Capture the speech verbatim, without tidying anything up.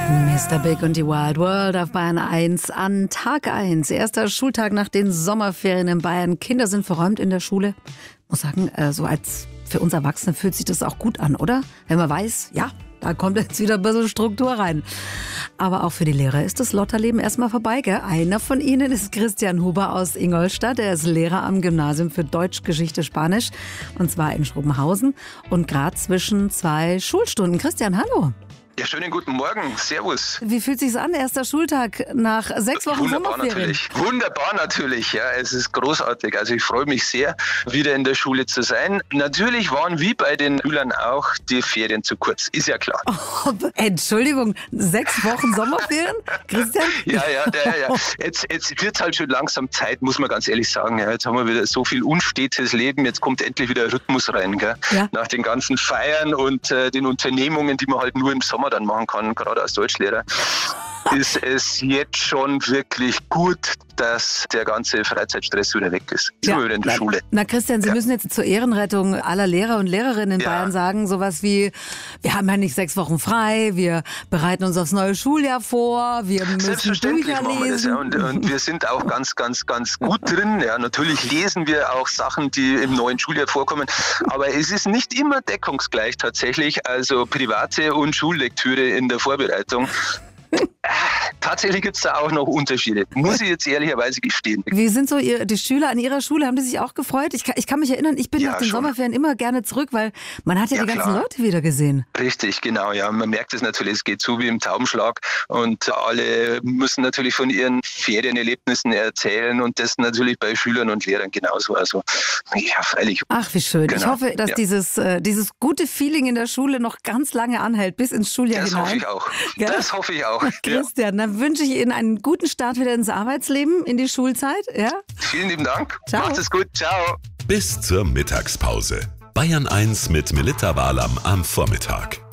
Mister Big und die Wild World auf Bayern eins an Tag eins. Erster Schultag nach den Sommerferien in Bayern. Kinder sind verräumt in der Schule. Ich muss sagen, so als für uns Erwachsene fühlt sich das auch gut an, oder? Wenn man weiß, ja, da kommt jetzt wieder ein bisschen Struktur rein. Aber auch für die Lehrer ist das Lotterleben erstmal vorbei, gell? Einer von ihnen ist Christian Huber aus Ingolstadt. Er ist Lehrer am Gymnasium für Deutsch, Geschichte, Spanisch. Und zwar in Schrobenhausen. Und gerade zwischen zwei Schulstunden. Christian, hallo. Ja, schönen guten Morgen. Servus. Wie fühlt sich's an, erster Schultag nach sechs Wochen Wunderbar Sommerferien? natürlich. Wunderbar natürlich, ja. Es ist großartig. Also ich freue mich sehr, wieder in der Schule zu sein. Natürlich waren wie bei den Schülern auch die Ferien zu kurz. Ist ja klar. Oh, Entschuldigung, sechs Wochen Sommerferien? Christian? Ja, ja, ja, ja. Jetzt, jetzt wird halt schon langsam Zeit, muss man ganz ehrlich sagen. Ja, jetzt haben wir wieder so viel unstetes Leben. Jetzt kommt endlich wieder Rhythmus rein. Gell? Ja. Nach den ganzen Feiern und äh, den Unternehmungen, die man halt nur im Sommer dann machen kann, gerade als Deutschlehrer, ist es jetzt schon wirklich gut, dass der ganze Freizeitstress wieder weg ist. Sind ja. wir wieder in der na, Schule. Na Christian, Sie ja. müssen jetzt zur Ehrenrettung aller Lehrer und Lehrerinnen in ja. Bayern sagen, sowas wie, wir haben ja nicht sechs Wochen frei, wir bereiten uns aufs neue Schuljahr vor, wir müssen Selbstverständlich Bücher machen wir das, ja. und, und wir sind auch ganz, ganz, ganz gut drin. Ja, natürlich lesen wir auch Sachen, die im neuen Schuljahr vorkommen, aber es ist nicht immer deckungsgleich tatsächlich, also private und Schullektüre in der Vorbereitung. Tatsächlich gibt es da auch noch Unterschiede, muss ich jetzt ehrlicherweise gestehen. Wie sind so ihr, die Schüler an Ihrer Schule, haben die sich auch gefreut? Ich kann, ich kann mich erinnern, ich bin ja, nach den schon. Sommerferien immer gerne zurück, weil man hat ja, ja die ganzen klar. Leute wieder gesehen. Richtig, genau, ja. Man merkt es natürlich, es geht zu wie im Taubenschlag und alle müssen natürlich von ihren Ferienerlebnissen erzählen und das natürlich bei Schülern und Lehrern genauso. Also, ja, freilich. Ach, wie schön. Genau. Ich hoffe, dass ja. dieses, äh, dieses gute Feeling in der Schule noch ganz lange anhält, bis ins Schuljahr das hinein. Das hoffe ich auch. Gell? Das hoffe ich auch. Christian, ja. dann wünsche ich Ihnen einen guten Start wieder ins Arbeitsleben, in die Schulzeit. Ja? Vielen lieben Dank. Ciao. Macht es gut. Ciao. Bis zur Mittagspause. Bayern eins mit Melitta Walam am Vormittag.